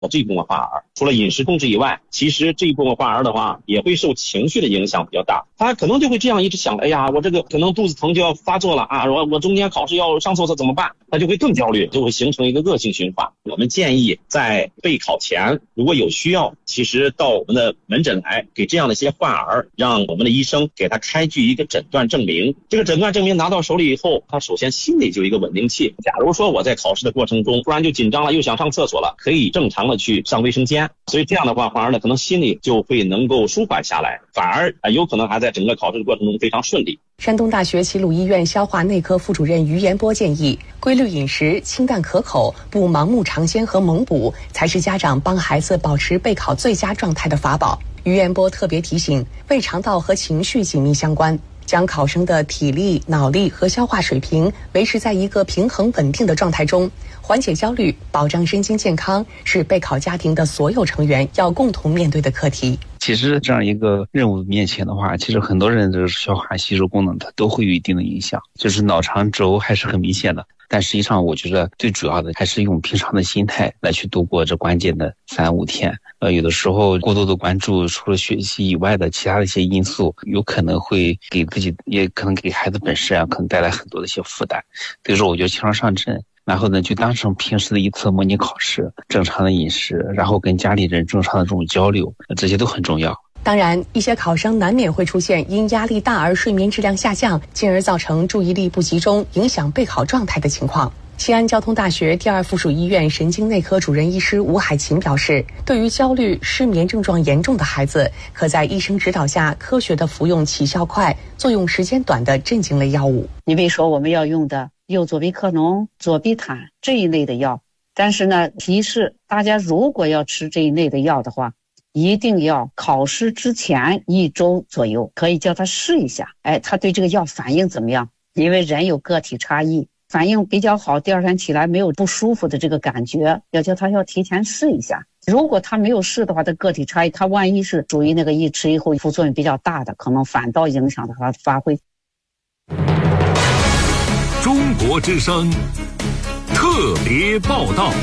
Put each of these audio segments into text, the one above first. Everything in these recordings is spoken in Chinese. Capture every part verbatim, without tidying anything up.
这一部分患儿除了饮食控制以外，其实这一部分患儿的话也会受情绪的影响比较大，他可能就会这样一直想，哎呀，我这个可能肚子疼就要发作了啊，我我中间考试要上厕所怎么办？他就会更焦虑，就会形成一个恶性循环。我们建议在备考前，如果有需要，其实到我们的门诊来，给这样的一些患儿，让我们的医生给他开具一个诊断证明。这个诊断证明拿到手里以后，他首先心里就有一个稳定器。假如说我在考试的过程中突然就紧张了，又想上厕所了，可以正常的去上卫生间。所以这样的话，患儿呢可能心里就会能够舒缓下来，反而有可能还在整个考试的过程中非常顺利。 山东大学齐鲁医院消化内科副主任于延波建议，规律饮食、清淡可口，不盲目尝鲜和猛补，才是家长帮孩子保持备考最佳状态的法宝。于延波特别提醒，胃肠道和情绪紧密相关，将考生的体力、脑力和消化水平维持在一个平衡稳定的状态中，缓解焦虑、保障身心健康，是备考家庭的所有成员要共同面对的课题。 其实这样一个任务面前的话，其实很多人的消化吸收功能它都会有一定的影响，就是脑肠轴还是很明显的。但实际上我觉得最主要的还是用平常的心态来去度过这关键的三五天。呃，有的时候过多的关注除了学习以外的其他的一些因素，有可能会给自己，也可能给孩子本身啊，可能带来很多的一些负担。比如说我觉得经常上阵，然后呢就当成平时的一次模拟考试，正常的饮食，然后跟家里人正常的这种交流，这些都很重要。 当然，一些考生难免会出现因压力大而睡眠质量下降，进而造成注意力不集中，影响备考状态的情况。西安交通大学第二附属医院神经内科主任医师吴海琴表示，对于焦虑、失眠症状严重的孩子，可在医生指导下科学的服用起效快、作用时间短的镇静类药物。 你比如说我们要用的有左必克农、左必坦这一类的药，但是呢，提示大家如果要吃这一类的药的话，一定要考试之前一周左右，可以叫他试一下，哎，他对这个药反应怎么样？因为人有个体差异，反应比较好，第二天起来没有不舒服的这个感觉，要叫他要提前试一下。如果他没有试的话，他个体差异，他万一是属于那个一吃以后副作用比较大的，可能反倒影响到他的发挥。 中国之声特别报道。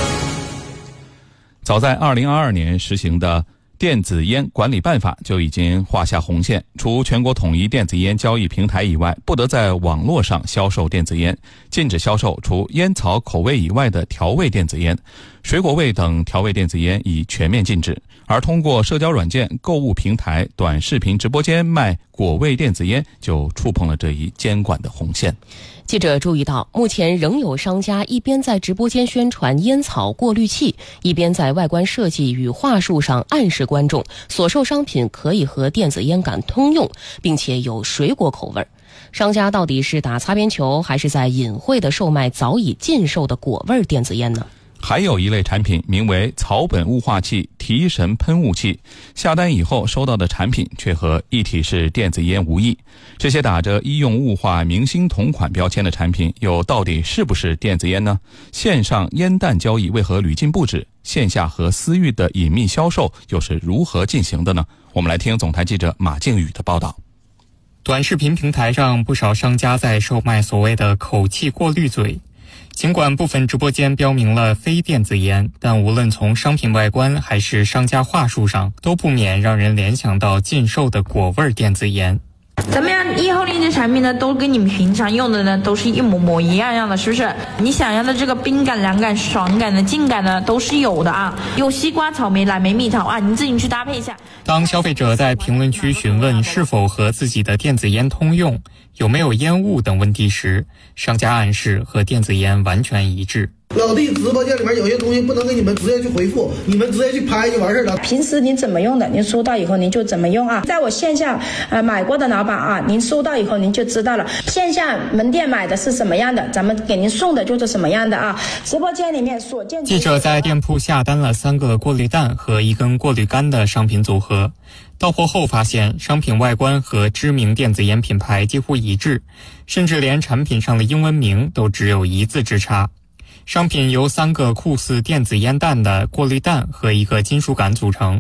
早在二零二二年实行的电子烟管理办法就已经画下红线，除全国统一电子烟交易平台以外，不得在网络上销售电子烟，禁止销售除烟草口味以外的调味电子烟，水果味等调味电子烟已全面禁止。而通过社交软件、购物平台、短视频直播间卖果味电子烟，就触碰了这一监管的红线。 记者注意到，目前仍有商家一边在直播间宣传烟草过滤器，一边在外观设计与话术上暗示观众所售商品可以和电子烟杆通用，并且有水果口味。商家到底是打擦边球，还是在隐晦地售卖早已禁售的果味电子烟呢？ 还有一类产品名为草本雾化器、提神喷雾器，下单以后收到的产品却和一体式电子烟无异。这些打着医用雾化明星同款标签的产品，又到底是不是电子烟呢？线上烟弹交易为何屡禁不止？线下和私域的隐秘销售又是如何进行的呢？我们来听总台记者马靖宇的报道。 短视频平台上，不少商家在售卖所谓的口气过滤嘴。尽管部分直播间标明了非电子烟，但无论从商品外观还是商家话术上，都不免让人联想到禁售的果味电子烟。 咱们样以后那些产品呢，都跟你们平常用的呢，都是一模模一样样的，是不是？你想要的这个冰感、凉感、爽感的、劲感呢，都是有的啊。有西瓜、草莓、蓝莓、蜜桃啊，你自己去搭配一下。 当消费者在评论区询问是否和自己的电子烟通用、有没有烟雾等问题时，商家暗示和电子烟完全一致。 老弟直播间里面有些东西不能给你们直接去回复，你们直接去拍就完事了。 平时您怎么用的，您收到以后您就怎么用啊。在我线下呃买过的老板啊，您收到以后您就知道了。线下门店买的是什么样的，咱们给您送的就是什么样的啊。直播间里面所见。 记者在店铺下单了三个过滤蛋和一根过滤杆的商品组合，到货后发现商品外观和知名电子烟品牌几乎一致，甚至连产品上的英文名都只有一字之差。商品由三个酷似电子烟弹的过滤蛋和一个金属杆组成。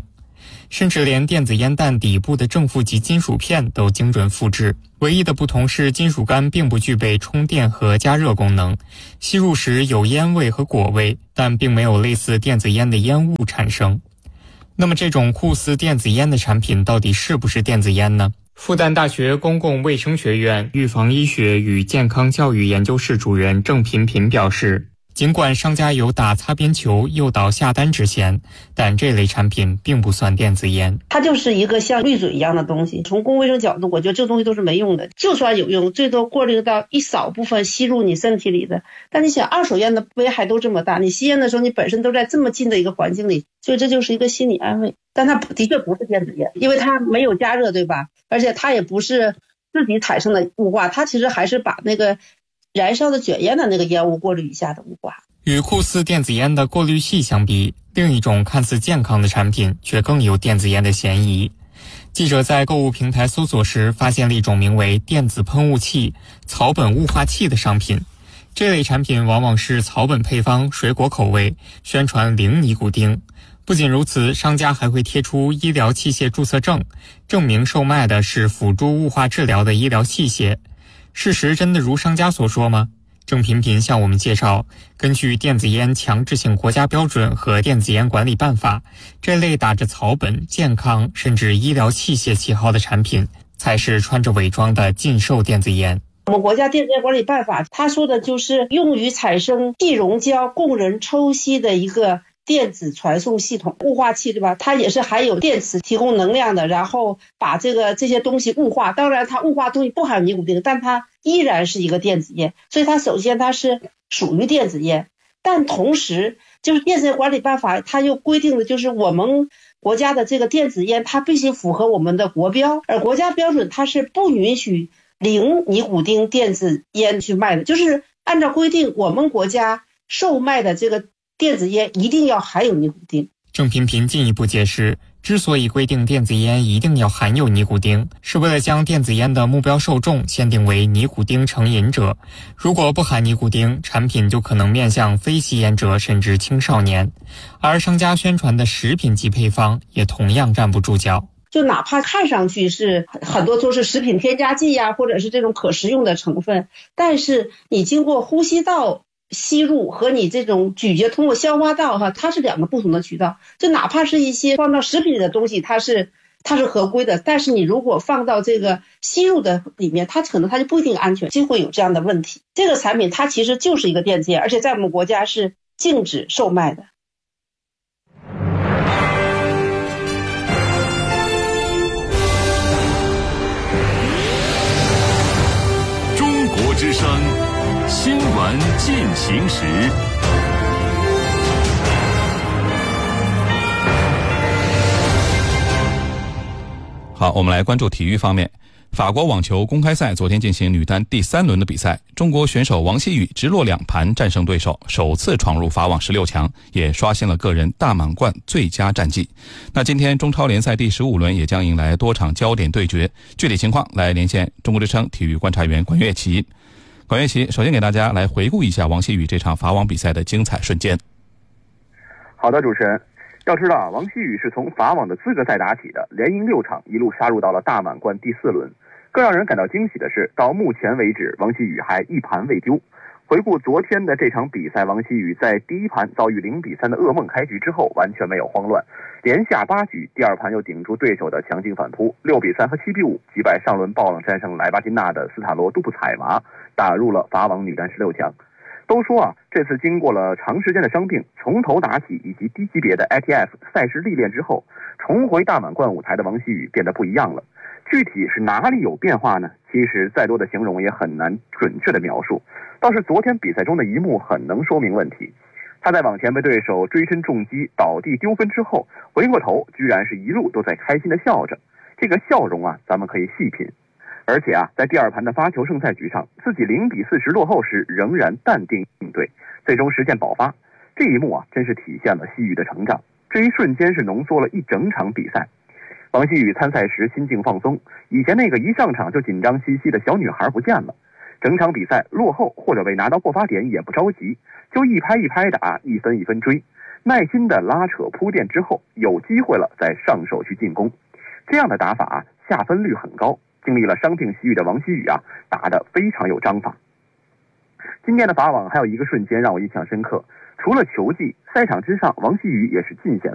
甚至连电子烟弹底部的正负极金属片都精准复制。唯一的不同是，金属杆并不具备充电和加热功能，吸入时有烟味和果味，但并没有类似电子烟的烟雾产生。那么这种酷似电子烟的产品到底是不是电子烟呢？复旦大学公共卫生学院预防医学与健康教育研究室主任郑频频表示，尽管商家有打擦边球诱导下单之嫌，但这类产品并不算电子烟。 它就是一个像滤嘴一样的东西，从公共卫生角度，我觉得这东西都是没用的。就算有用，最多过滤到一少部分吸入你身体里的。但你想，二手烟的危害都这么大，你吸烟的时候你本身都在这么近的一个环境里，所以这就是一个心理安慰。但它的确不是电子烟，因为它没有加热，对吧？而且它也不是自己产生的雾化，它其实还是把那个燃烧的卷烟的那个烟雾过滤一下的雾化。 与酷似电子烟的过滤器相比，另一种看似健康的产品却更有电子烟的嫌疑。记者在购物平台搜索时发现了一种名为电子喷雾器、草本雾化器的商品。这类产品往往是草本配方、水果口味，宣传零尼古丁。不仅如此，商家还会贴出医疗器械注册证，证明售卖的是辅助雾化治疗的医疗器械。事实真的如商家所说吗？郑频频向我们介绍，根据电子烟强制性国家标准和电子烟管理办法，这类打着草本、健康甚至医疗器械旗号的产品，才是穿着伪装的禁售电子烟。 我们国家电子烟管理办法，它说的就是用于产生气溶胶供人抽吸的一个电子传送系统，雾化器，对吧？它也是含有电池提供能量的，然后把这个这些东西雾化。当然它雾化东西不含有尼古丁，但它依然是一个电子烟，所以它首先它是属于电子烟。但同时就是电子烟管理办法它又规定的就是我们国家的这个电子烟它必须符合我们的国标，而国家标准它是不允许零尼古丁电子烟去卖的，就是按照规定我们国家售卖的这个电子烟一定要含有尼古丁。 郑频频进一步解释，之所以规定电子烟一定要含有尼古丁，是为了将电子烟的目标受众限定为尼古丁成瘾者。如果不含尼古丁，产品就可能面向非吸烟者甚至青少年。而商家宣传的食品级配方也同样站不住脚。 就哪怕看上去是很多都是食品添加剂呀、啊，或者是这种可食用的成分，但是你经过呼吸道吸入和你这种咀嚼通过消化道哈，它是两个不同的渠道。就哪怕是一些放到食品里的东西，它是它是合规的，但是你如果放到这个吸入的里面，它可能它就不一定安全，就会有这样的问题。这个产品它其实就是一个电子烟，而且在我们国家是禁止售卖的。 中国之声新闻进行时。 好，我们来关注体育方面。法国网球公开赛昨天进行女单第三轮的比赛，中国选手王曦雨直落两盘战胜对手，首次闯入法网十六强，也刷新了个人大满贯最佳战绩。那今天中超联赛第十五轮也将迎来多场焦点对决，具体情况来连线中国之声体育观察员管乐琪。管乐琪，首先给大家来回顾一下王曦雨这场法网比赛的精彩瞬间。 好的，主持人。要知道，王曦雨是从法网的资格赛打起的，连赢六场，一路杀入到了大满贯第四轮。更让人感到惊喜的是，到目前为止，王曦雨还一盘未丢。回顾昨天的这场比赛，王曦雨在第一盘遭遇零比三的噩梦开局之后，完全没有慌乱，连下八局，第二盘又顶住对手的强劲反扑，六比三和七比五击败上轮爆冷战胜莱巴金纳的斯塔罗杜布采娃，打入了法网女单十六强。都说啊，这次经过了长时间的伤病、从头打起以及低级别的 I T F 赛事历练之后，重回大满贯舞台的王曦雨变得不一样了。具体是哪里有变化呢？其实再多的形容也很难准确的描述。倒是昨天比赛中的一幕很能说明问题。他在网前被对手追身重击倒地丢分之后，回过头居然是一路都在开心的笑着。这个笑容啊，咱们可以细品。而且啊，在第二盘的发球胜赛局上，自己零比四十落后时，仍然淡定应对，最终实现保发。这一幕啊，真是体现了曦雨的成长。这一瞬间是浓缩了一整场比赛。王曦雨参赛时心境放松，以前那个一上场就紧张兮兮的小女孩不见了。整场比赛落后或者未拿到过发点也不着急，就一拍一拍的啊，一分一分追。 耐心的拉扯铺垫之后，有机会了再上手去进攻。这样的打法啊，下分率很高。经历了伤病西域的王希雨啊，打得非常有章法。今天的法网还有一个瞬间让我印象深刻，除了球技，赛场之上王希雨也是尽显